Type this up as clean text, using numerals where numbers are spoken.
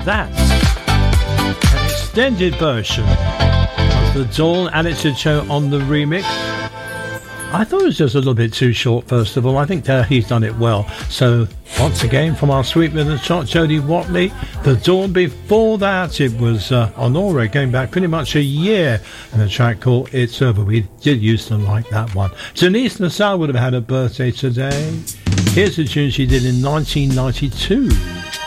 That's an extended version of The Dawn, Alex Cho on the remix. I thought it was just a little bit too short, first of all. I think he's done it well. So, once again, from our sweep with the shot, Jodie Watley, The Dawn. Before that, it was Honora, going back pretty much a year, and a track called It's Over. We did used to like that one. Denise Nassau would have had a birthday today. Here's a tune she did in 1992.